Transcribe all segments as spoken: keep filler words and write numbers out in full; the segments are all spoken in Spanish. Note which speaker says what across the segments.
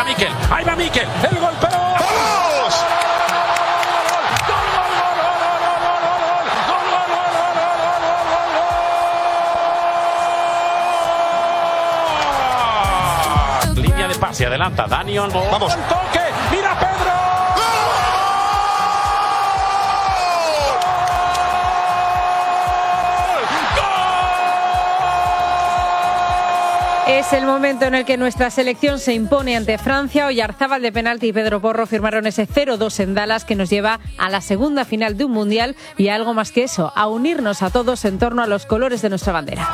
Speaker 1: Mikel, ahí va Mikel, el gol, pero... ¡Vamos! Línea de pase, adelanta Dani Olmo. Vamos. El toque, mira Pedro.
Speaker 2: Es el momento en el que nuestra selección se impone ante Francia. Oyarzábal de penalti y Pedro Porro firmaron ese cero dos en Dallas que nos lleva a la segunda final de un mundial y a algo más que eso, a unirnos a todos en torno a los colores de nuestra bandera.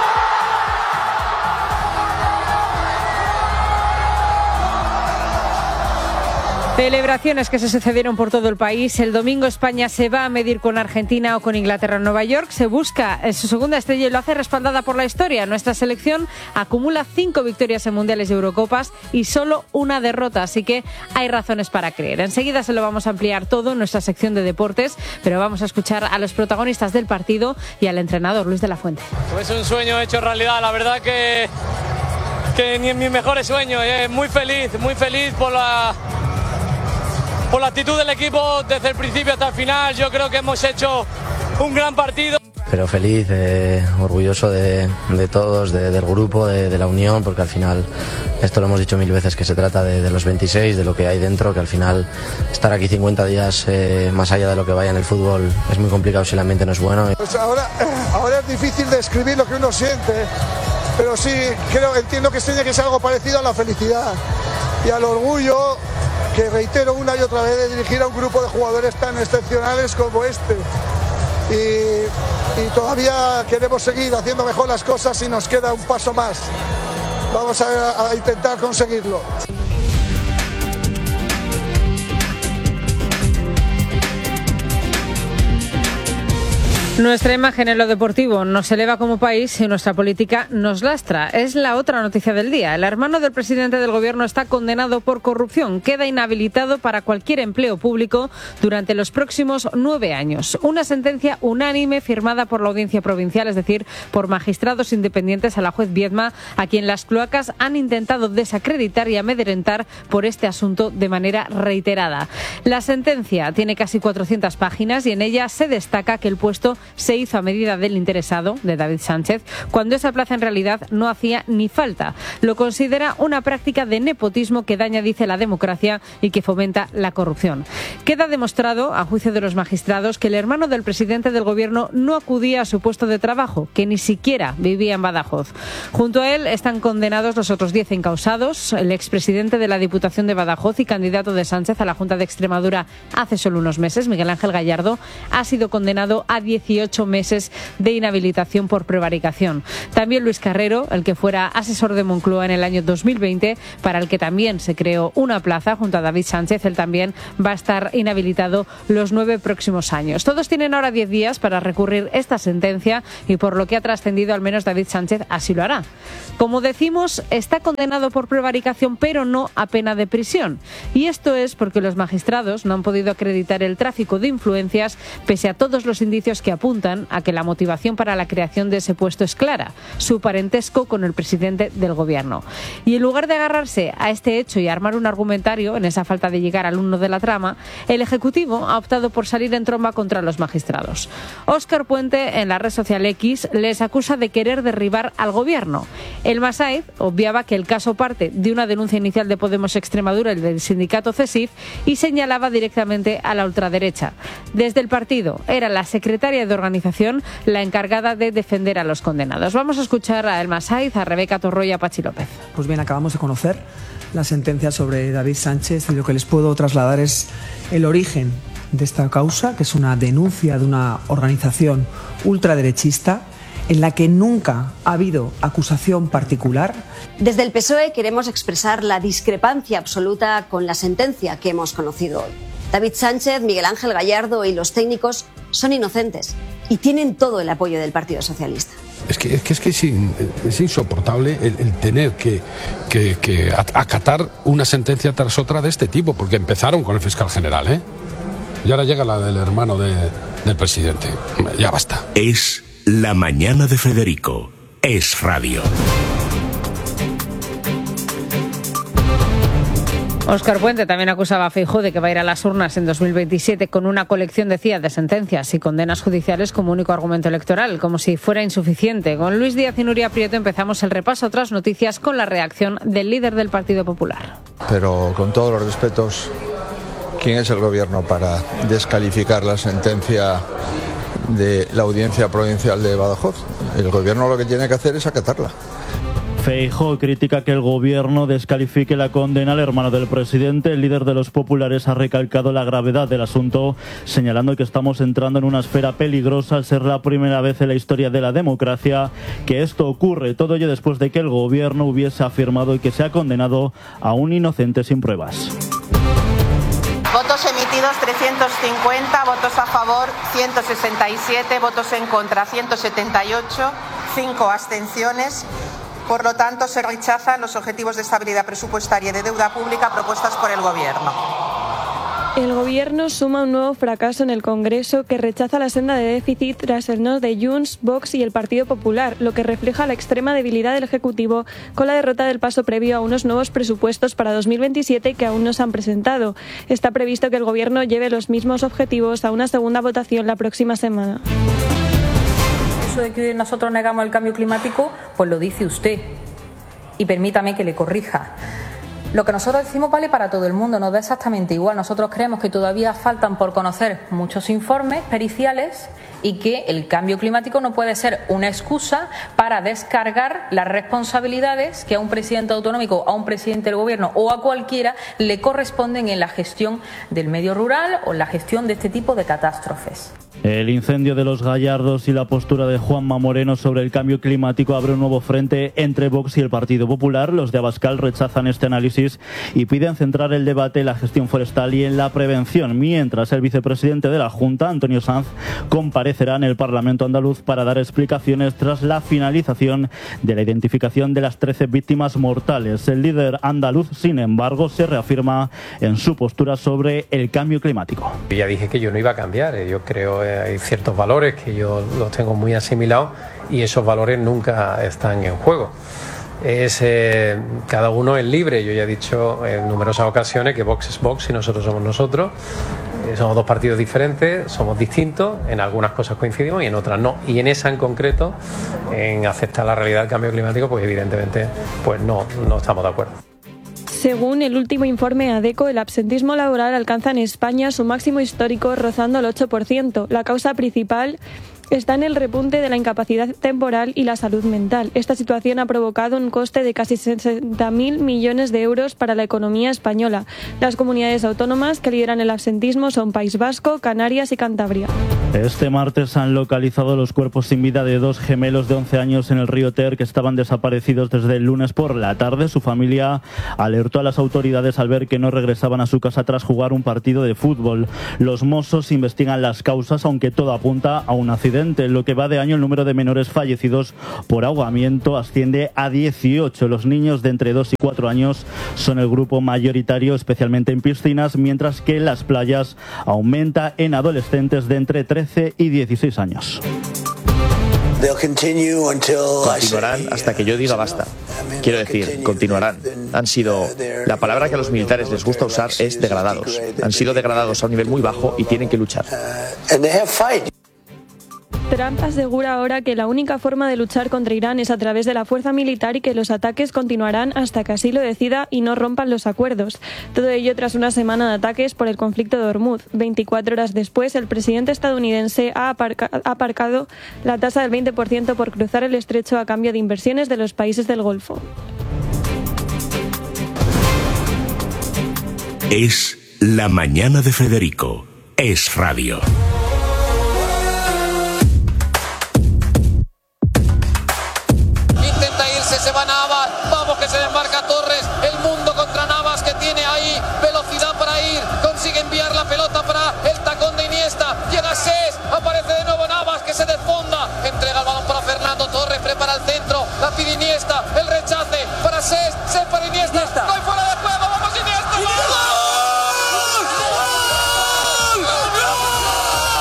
Speaker 2: Celebraciones que se sucedieron por todo el país. El domingo España se va a medir con Argentina o con Inglaterra en Nueva York. Se busca su segunda estrella y lo hace respaldada por la historia. Nuestra selección acumula cinco victorias en mundiales y Eurocopas y solo una derrota, así que hay razones para creer. Enseguida se lo vamos a ampliar todo en nuestra sección de deportes, pero vamos a escuchar a los protagonistas del partido y al entrenador Luis de la Fuente.
Speaker 3: Pues un sueño hecho realidad, la verdad que, que ni en mis mejores sueños. Eh, muy feliz, muy feliz por la... por la actitud del equipo desde el principio hasta el final. Yo creo que hemos hecho un gran partido.
Speaker 4: Pero feliz, eh, orgulloso de, de todos, de, del grupo, de, de la unión, porque al final, esto lo hemos dicho mil veces, que se trata de, de los veintiséis, de lo que hay dentro, que al final estar aquí cincuenta días eh, más allá de lo que vaya en el fútbol es muy complicado si el ambiente no es bueno.
Speaker 5: Pues ahora, ahora es difícil describir lo que uno siente, pero sí, creo, entiendo que tiene que ser algo parecido a la felicidad y al orgullo, que reitero una y otra vez, de dirigir a un grupo de jugadores tan excepcionales como este. Y, y todavía queremos seguir haciendo mejor las cosas y nos queda un paso más. Vamos a, a intentar conseguirlo.
Speaker 2: Nuestra imagen en lo deportivo nos eleva como país y nuestra política nos lastra. Es la otra noticia del día. El hermano del presidente del gobierno está condenado por corrupción. Queda inhabilitado para cualquier empleo público durante los próximos nueve años. Una sentencia unánime firmada por la Audiencia Provincial, es decir, por magistrados independientes a la juez Viedma, a quien las cloacas han intentado desacreditar y amedrentar por este asunto de manera reiterada. La sentencia tiene casi cuatrocientas páginas y en ella se destaca que el puesto se hizo a medida del interesado, de David Sánchez, cuando esa plaza en realidad no hacía ni falta. Lo considera una práctica de nepotismo que daña, dice, la democracia y que fomenta la corrupción. Queda demostrado, a juicio de los magistrados, que el hermano del presidente del gobierno no acudía a su puesto de trabajo, que ni siquiera vivía en Badajoz. Junto a él están condenados los otros diez encausados. El expresidente de la Diputación de Badajoz y candidato de Sánchez a la Junta de Extremadura hace solo unos meses, Miguel Ángel Gallardo, ha sido condenado a dieciocho meses de inhabilitación por prevaricación. También Luis Carrero, el que fuera asesor de Moncloa en el año dos mil veinte, para el que también se creó una plaza junto a David Sánchez, él también va a estar inhabilitado los nueve próximos años. Todos tienen ahora diez días para recurrir esta sentencia y, por lo que ha trascendido, al menos David Sánchez así lo hará. Como decimos, está condenado por prevaricación, pero no a pena de prisión. Y esto es porque los magistrados no han podido acreditar el tráfico de influencias, pese a todos los indicios que apuntan a que la motivación para la creación de ese puesto es clara: su parentesco con el presidente del gobierno. Y en lugar de agarrarse a este hecho y armar un argumentario en esa falta de llegar al uno de la trama, el Ejecutivo ha optado por salir en tromba contra los magistrados. Óscar Puente, en la red social X, les acusa de querer derribar al gobierno. El Masaiz obviaba que el caso parte de una denuncia inicial de Podemos Extremadura y del sindicato CESIF y señalaba directamente a la ultraderecha. Desde el partido era la secretaria de organización la encargada de defender a los condenados. Vamos a escuchar a El Masaiz, a Rebeca Torro y a Pachi López.
Speaker 6: Pues bien, acabamos de conocer la sentencia sobre David Sánchez y lo que les puedo trasladar es el origen de esta causa, que es una denuncia de una organización ultraderechista en la que nunca ha habido acusación particular.
Speaker 7: Desde el P S O E queremos expresar la discrepancia absoluta con la sentencia que hemos conocido hoy. David Sánchez, Miguel Ángel Gallardo y los técnicos son inocentes y tienen todo el apoyo del Partido Socialista.
Speaker 8: Es que es, que, es, que es, in, es insoportable el, el tener que, que, que acatar una sentencia tras otra de este tipo, porque empezaron con el fiscal general, ¿eh? Y ahora llega la del hermano de, del presidente. Ya basta.
Speaker 9: Es La Mañana de Federico. Es radio.
Speaker 2: Óscar Puente también acusaba a Feijóo de que va a ir a las urnas en dos mil veintisiete con una colección, decía, de sentencias y condenas judiciales como único argumento electoral, como si fuera insuficiente. Con Luis Díaz y Nuria Prieto empezamos el repaso a otras noticias con la reacción del líder del Partido Popular.
Speaker 10: Pero con todos los respetos, ¿quién es el gobierno para descalificar la sentencia de la Audiencia Provincial de Badajoz? El gobierno lo que tiene que hacer es acatarla.
Speaker 11: Feijóo critica que el gobierno descalifique la condena al hermano del presidente. El líder de los populares ha recalcado la gravedad del asunto, señalando que estamos entrando en una esfera peligrosa al ser la primera vez en la historia de la democracia que esto ocurre. Todo ello después de que el gobierno hubiese afirmado y que se ha condenado a un inocente sin pruebas.
Speaker 12: Votos emitidos trescientos cincuenta, votos a favor ciento sesenta y siete, votos en contra ciento setenta y ocho, cinco abstenciones. Por lo tanto, se rechazan los objetivos de estabilidad presupuestaria y de deuda pública propuestas por el Gobierno.
Speaker 13: El Gobierno suma un nuevo fracaso en el Congreso que rechaza la senda de déficit tras el no de Junts, Vox y el Partido Popular, lo que refleja la extrema debilidad del Ejecutivo con la derrota del paso previo a unos nuevos presupuestos para dos mil veintisiete que aún no se han presentado. Está previsto que el Gobierno lleve los mismos objetivos a una segunda votación la próxima semana.
Speaker 14: De que nosotros negamos el cambio climático, pues lo dice usted. Y permítame que le corrija. Lo que nosotros decimos vale para todo el mundo, nos da exactamente igual. Nosotros creemos que todavía faltan por conocer muchos informes periciales y que el cambio climático no puede ser una excusa para descargar las responsabilidades que a un presidente autonómico, a un presidente del gobierno o a cualquiera le corresponden en la gestión del medio rural o en la gestión de este tipo de catástrofes.
Speaker 11: El incendio de los Gallardos y la postura de Juanma Moreno sobre el cambio climático abre un nuevo frente entre Vox y el Partido Popular. Los de Abascal rechazan este análisis y piden centrar el debate en la gestión forestal y en la prevención, mientras el vicepresidente de la Junta, Antonio Sanz, comparecerá en el Parlamento andaluz para dar explicaciones tras la finalización de la identificación de las trece víctimas mortales. El líder andaluz, sin embargo, se reafirma en su postura sobre el cambio climático.
Speaker 15: Ya dije que yo no iba a cambiar, yo creo hay ciertos valores que yo los tengo muy asimilados y esos valores nunca están en juego. Es, eh, cada uno es libre. Yo ya he dicho en numerosas ocasiones que Vox es Vox y nosotros somos nosotros. Eh, somos dos partidos diferentes, somos distintos, en algunas cosas coincidimos y en otras no. Y en esa en concreto, en aceptar la realidad del cambio climático, pues evidentemente pues no, no estamos de acuerdo.
Speaker 13: Según el último informe ADECO, el absentismo laboral alcanza en España su máximo histórico, rozando el ocho por ciento. La causa principal está en el repunte de la incapacidad temporal y la salud mental. Esta situación ha provocado un coste de casi sesenta mil millones de euros para la economía española. Las comunidades autónomas que lideran el absentismo son País Vasco, Canarias y Cantabria.
Speaker 11: Este martes han localizado los cuerpos sin vida de dos gemelos de once años en el río Ter que estaban desaparecidos desde el lunes por la tarde. Su familia alertó a las autoridades al ver que no regresaban a su casa tras jugar un partido de fútbol. Los Mossos investigan las causas, aunque todo apunta a un accidente. En lo que va de año, el número de menores fallecidos por ahogamiento asciende a dieciocho. Los niños de entre dos y cuatro años son el grupo mayoritario, especialmente en piscinas, mientras que en las playas aumenta en adolescentes de entre trece y dieciséis años.
Speaker 16: Continuarán hasta que yo diga basta. Quiero decir, continuarán. Han sido... La palabra que a los militares les gusta usar es degradados. Han sido degradados a un nivel muy bajo y tienen que luchar.
Speaker 13: Trump asegura ahora que la única forma de luchar contra Irán es a través de la fuerza militar y que los ataques continuarán hasta que así lo decida y no rompan los acuerdos. Todo ello tras una semana de ataques por el conflicto de Hormuz. veinticuatro horas después, el presidente estadounidense ha aparca- aparcado la tasa del veinte por ciento por cruzar el estrecho a cambio de inversiones de los países del Golfo.
Speaker 9: Es la mañana de Federico. Es radio.
Speaker 17: Se va Navas, vamos que se desmarca Torres, el mundo contra Navas que tiene ahí velocidad para ir, consigue enviar la pelota para el tacón de Iniesta, llega Sés, aparece de nuevo Navas que se desfonda, entrega el balón para Fernando Torres, prepara el centro, la pide Iniesta, el rechace para Sés, Sés para Iniesta, no hay fuera de juego, vamos Iniesta, ¡gol! ¡Gol!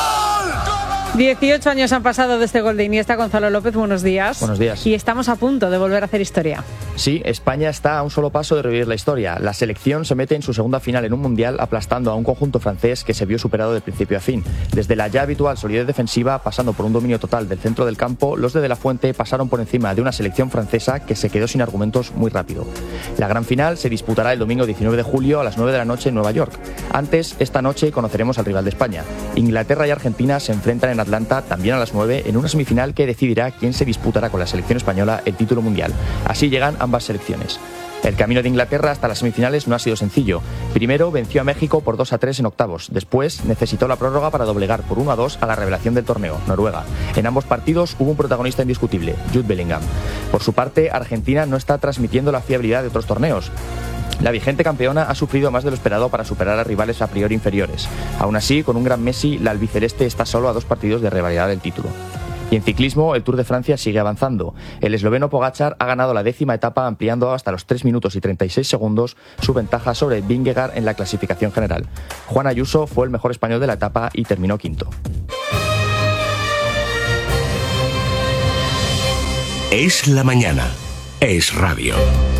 Speaker 2: dieciocho años han pasado de este gol de Iniesta. Gonzalo López, buenos días.
Speaker 16: Buenos días.
Speaker 2: Y estamos a punto de volver a hacer historia.
Speaker 16: Sí, España está a un solo paso de revivir la historia. La selección se mete en su segunda final en un mundial aplastando a un conjunto francés que se vio superado de principio a fin. Desde la ya habitual solidez defensiva, pasando por un dominio total del centro del campo, los de De La Fuente pasaron por encima de una selección francesa que se quedó sin argumentos muy rápido. La gran final se disputará el domingo diecinueve de julio a las nueve de la noche en Nueva York. Antes, esta noche conoceremos al rival de España. Inglaterra y Argentina se enfrentan en Atlanta también a las nueve en una semifinal que decidirá quién se disputará con la selección española el título mundial. Así llegan ambas selecciones. El camino de Inglaterra hasta las semifinales no ha sido sencillo. Primero venció a México por dos a tres en octavos. Después necesitó la prórroga para doblegar por uno a dos a la revelación del torneo, Noruega. En ambos partidos hubo un protagonista indiscutible, Jude Bellingham. Por su parte, Argentina no está transmitiendo la fiabilidad de otros torneos. La vigente campeona ha sufrido más de lo esperado para superar a rivales a priori inferiores. Aún así, con un gran Messi, la albiceleste está solo a dos partidos de revalidar el título. Y en ciclismo, el Tour de Francia sigue avanzando. El esloveno Pogačar ha ganado la décima etapa ampliando hasta los tres minutos y treinta y seis segundos su ventaja sobre Vingegaard en la clasificación general. Juan Ayuso fue el mejor español de la etapa y terminó quinto.
Speaker 9: Es la mañana. Es radio.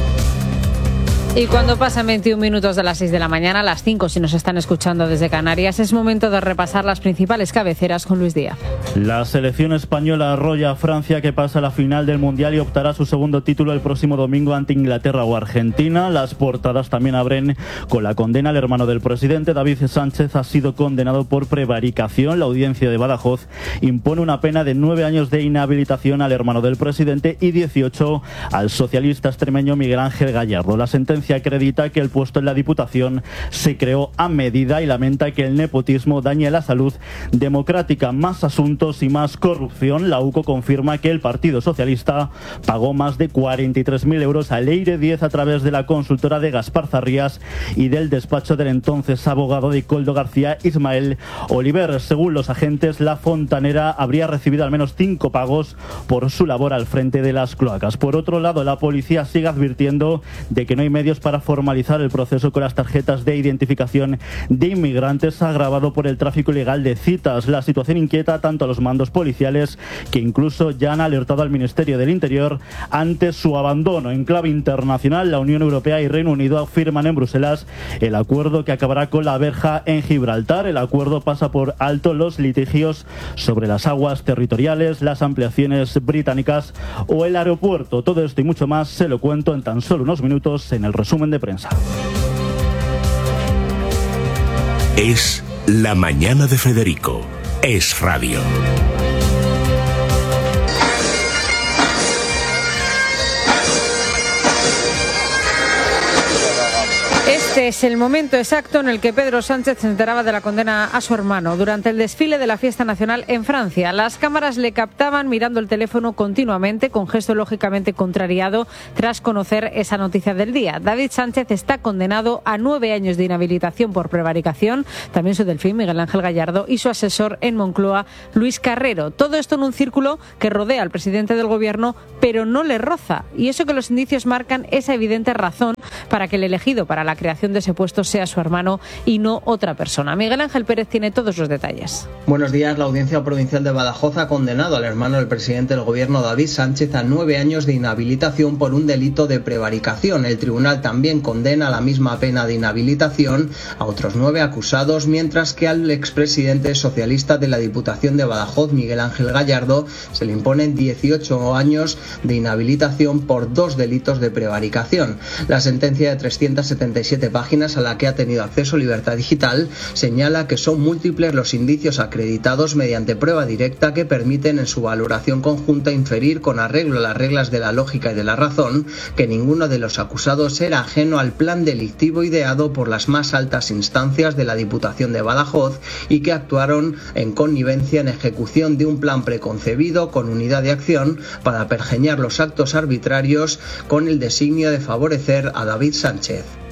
Speaker 2: Y cuando pasan veintiún minutos de las seis de la mañana, a las cinco si nos están escuchando desde Canarias, es momento de repasar las principales cabeceras con Luis Díaz.
Speaker 11: La selección española arrolla a Francia, que pasa a la final del Mundial y optará a su segundo título el próximo domingo ante Inglaterra o Argentina. Las portadas también abren con la condena al hermano del presidente. David Sánchez ha sido condenado por prevaricación. La audiencia de Badajoz impone una pena de nueve años de inhabilitación al hermano del presidente y dieciocho al socialista extremeño Miguel Ángel Gallardo. La sentencia acredita que el puesto en la Diputación se creó a medida y lamenta que el nepotismo dañe la salud democrática. Más asuntos y más corrupción. La U C O confirma que el Partido Socialista pagó más de cuarenta y tres mil euros a Leire diez a través de la consultora de Gaspar Zarrías y del despacho del entonces abogado de Coldo García, Ismael Oliver. Según los agentes, la fontanera habría recibido al menos cinco pagos por su labor al frente de las cloacas. Por otro lado, la policía sigue advirtiendo de que no hay medios para formalizar el proceso con las tarjetas de identificación de inmigrantes agravado por el tráfico ilegal de citas. La situación inquieta tanto a los mandos policiales, que incluso ya han alertado al Ministerio del Interior ante su abandono. En clave internacional, la Unión Europea y Reino Unido firman en Bruselas el acuerdo que acabará con la verja en Gibraltar. El acuerdo pasa por alto los litigios sobre las aguas territoriales, las ampliaciones británicas o el aeropuerto. Todo esto y mucho más se lo cuento en tan solo unos minutos en el resumen de prensa.
Speaker 9: Es la mañana de Federico. Es radio.
Speaker 2: Este es el momento exacto en el que Pedro Sánchez se enteraba de la condena a su hermano durante el desfile de la fiesta nacional en Francia. Las cámaras le captaban mirando el teléfono continuamente, con gesto lógicamente contrariado tras conocer esa noticia del día. David Sánchez está condenado a nueve años de inhabilitación por prevaricación, también su delfín Miguel Ángel Gallardo y su asesor en Moncloa, Luis Carrero. Todo esto en un círculo que rodea al presidente del gobierno, pero no le roza. Y eso que los indicios marcan esa evidente razón para que el elegido para la creación de ese puesto sea su hermano y no otra persona. Miguel Ángel Pérez tiene todos los detalles.
Speaker 18: Buenos días. La Audiencia Provincial de Badajoz ha condenado al hermano del presidente del gobierno, David Sánchez, a nueve años de inhabilitación por un delito de prevaricación. El tribunal también condena la misma pena de inhabilitación a otros nueve acusados, mientras que al expresidente socialista de la Diputación de Badajoz, Miguel Ángel Gallardo, se le imponen dieciocho años de inhabilitación por dos delitos de prevaricación. La sentencia de trescientas setenta y siete páginas, a la que ha tenido acceso Libertad Digital, señala que son múltiples los indicios acreditados mediante prueba directa que permiten en su valoración conjunta inferir, con arreglo a las reglas de la lógica y de la razón, que ninguno de los acusados era ajeno al plan delictivo ideado por las más altas instancias de la Diputación de Badajoz y que actuaron en connivencia en ejecución de un plan preconcebido con unidad de acción para pergeñar los actos arbitrarios con el designio de favorecer a David Sánchez.